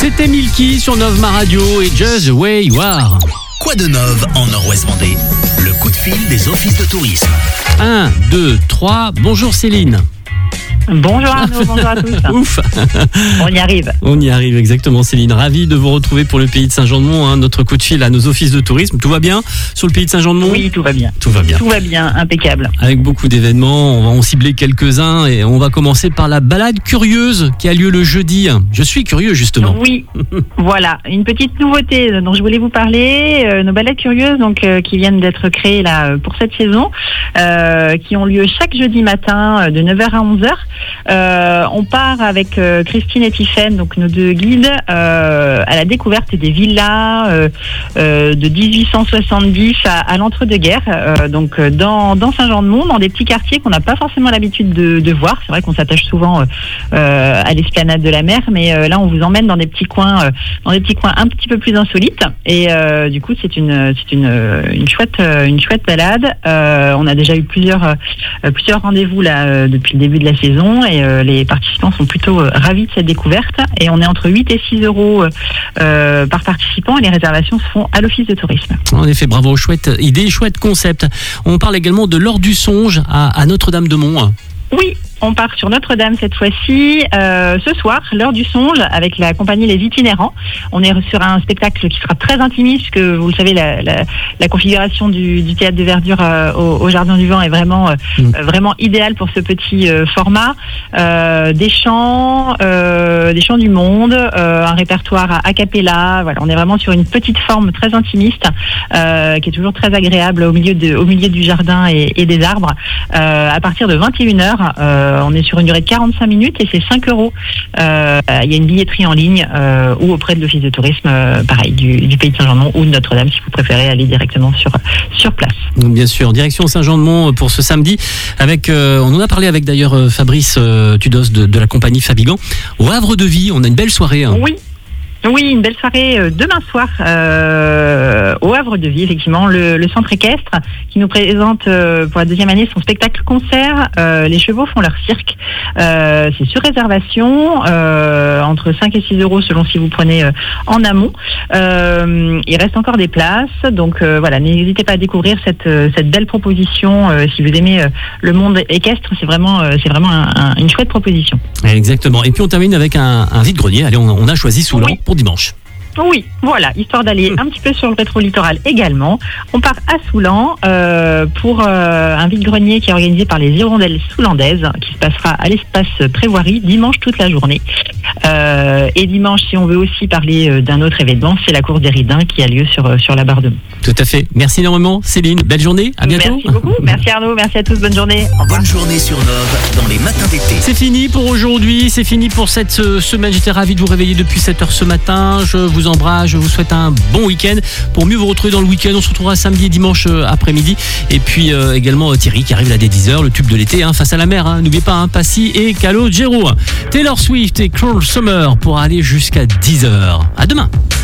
C'était Milky sur Nove Ma Radio et Just the Way You Are. Quoi de neuf en Nord-Ouest Vendée? Le coup de fil des offices de tourisme. 1, 2, 3, bonjour Céline. Bonjour Arnaud, bonjour à tous. Ouf. On y arrive. On y arrive exactement Céline. Ravi de vous retrouver pour le pays de Saint-Jean-de-Mont. Notre coup de fil à nos offices de tourisme. Tout va bien sur le pays de Saint-Jean-de-Mont? Oui, tout va bien. Tout va bien. Tout va bien, impeccable. Avec beaucoup d'événements, on va en cibler quelques-uns et on va commencer par la balade curieuse qui a lieu le jeudi. Je suis curieux justement. Oui, voilà, une petite nouveauté dont je voulais vous parler. Nos balades curieuses qui viennent d'être créées là pour cette saison, qui ont lieu chaque jeudi matin de 9h à 11h. On part avec Christine et Tiffaine, donc nos deux guides, à la découverte des villas de 1870 à l'entre-deux-guerres, dans Saint-Jean-de-Mont, dans des petits quartiers qu'on n'a pas forcément l'habitude de voir. C'est vrai qu'on s'attache souvent à l'esplanade de la mer, mais là on vous emmène dans des petits coins un petit peu plus insolites. Et du coup c'est une chouette balade. On a déjà eu plusieurs rendez-vous là depuis le début de la saison et les participants sont plutôt ravis de cette découverte. Et on est entre 8 et 6 euros par participant et les réservations se font à l'office de tourisme. En effet, bravo, chouette idée, chouette concept. On parle également de l'Or du Songe à Notre-Dame-de-Mont. Oui, on part sur Notre-Dame cette fois-ci. Ce soir, l'heure du songe avec la compagnie Les Itinérants. On est sur un spectacle qui sera très intimiste puisque vous le savez, la configuration du théâtre de verdure au Jardin du Vent est vraiment idéale pour ce petit format. Des chants du monde, un répertoire a cappella. Voilà, on est vraiment sur une petite forme très intimiste qui est toujours très agréable au milieu du jardin et des arbres. À partir de 21h, on est sur une durée de 45 minutes et c'est 5 euros. Il y a une billetterie en ligne ou auprès de l'office de tourisme, pareil, du pays de Saint-Jean-de-Mont ou de Notre-Dame si vous préférez aller directement sur place. Donc bien sûr, direction Saint-Jean-de-Mont pour ce samedi. On en a parlé avec d'ailleurs Fabrice Tudos de la compagnie Fabigan. Au Havre de Vie, on a une belle soirée. Oui, une belle soirée demain soir au Havre de Vie, effectivement, le centre équestre qui nous présente pour la deuxième année son spectacle-concert. Les chevaux font leur cirque. C'est sur réservation, entre 5 et 6 euros selon si vous prenez en amont. Il reste encore des places, donc voilà, n'hésitez pas à découvrir cette belle proposition. Si vous aimez le monde équestre, c'est vraiment une chouette proposition. Exactement. Et puis on termine avec un vide-grenier. Allez, on a choisi Soulan pour dimanche. Oui, voilà, histoire d'aller un petit peu sur le rétro-littoral également. On part à Soulan pour un vide-grenier qui est organisé par les Hirondelles soulandaises, qui se passera à l'espace Prévoirie dimanche toute la journée. Et dimanche, si on veut aussi parler d'un autre événement, c'est la course des Ridins qui a lieu sur la Barre de Mont. Tout à fait. Merci énormément, Céline. Belle journée. À bientôt. Merci beaucoup. Merci Arnaud. Merci à tous. Bonne journée. Au revoir. Bonne journée sur Nove dans les matins d'été. C'est fini pour aujourd'hui. C'est fini pour cette semaine. J'étais ravi de vous réveiller depuis 7h ce matin. Je vous embrasse. Je vous souhaite un bon week-end. Pour mieux vous retrouver dans le week-end, on se retrouvera samedi et dimanche après-midi. Et puis également Thierry qui arrive là dès 10h, le tube de l'été, face à la mer. N'oubliez pas, Passy et Calogero. Taylor Swift et Cruel Summer pour aller jusqu'à 10h. À demain.